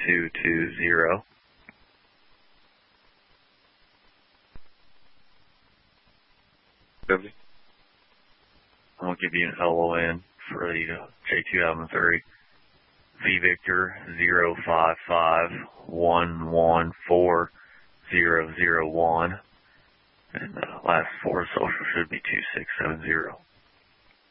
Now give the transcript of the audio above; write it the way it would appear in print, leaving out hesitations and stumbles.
220. I'll give you an LON for the J2003. V Victor 055114001, and the last four social should be 2670.